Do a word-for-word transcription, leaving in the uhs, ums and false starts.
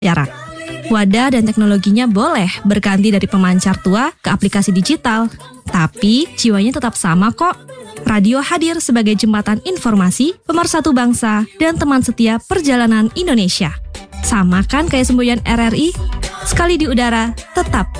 jarak. Wadah dan teknologinya boleh berganti dari pemancar tua ke aplikasi digital, tapi jiwanya tetap sama kok. Radio hadir sebagai jembatan informasi, pemersatu bangsa, dan teman setia perjalanan Indonesia. Sama kan kayak semboyan R R I? Sekali di udara, tetap